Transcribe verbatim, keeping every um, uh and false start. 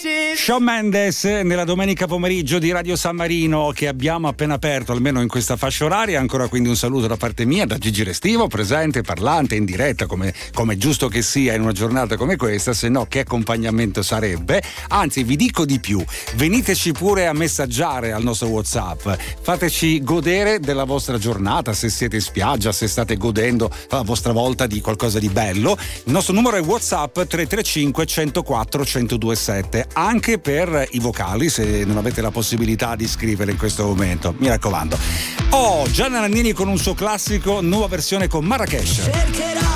Shawn Mendes nella domenica pomeriggio di Radio San Marino che abbiamo appena aperto, almeno in questa fascia oraria. Ancora quindi un saluto da parte mia, da Gigi Restivo, presente, parlante, in diretta, come, come è giusto che sia in una giornata come questa, se no che accompagnamento sarebbe. Anzi, vi dico di più, veniteci pure a messaggiare al nostro WhatsApp, fateci godere della vostra giornata, se siete in spiaggia, se state godendo a vostra volta di qualcosa di bello. Il nostro numero è WhatsApp tre tre cinque, uno zero quattro, uno zero due sette, anche per i vocali se non avete la possibilità di scrivere in questo momento, mi raccomando. Oh, Gianna Nannini con un suo classico, nuova versione con Marrakesh.